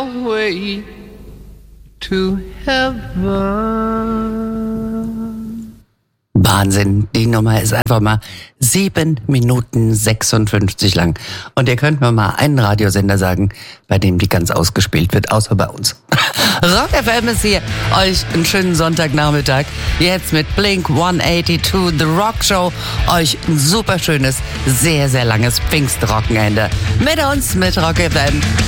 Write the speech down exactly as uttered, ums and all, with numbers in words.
way to heaven. Wahnsinn, die Nummer ist einfach mal sieben Minuten sechsundfünfzig lang. Und ihr könnt mir mal einen Radiosender sagen, bei dem die ganz ausgespielt wird, außer bei uns. Rock F M ist hier. Euch einen schönen Sonntagnachmittag. Jetzt mit Blink hundertzweiundachtzig, The Rock Show. Euch ein super schönes, sehr, sehr langes Pfingstrockenende. Mit uns, mit Rock F M.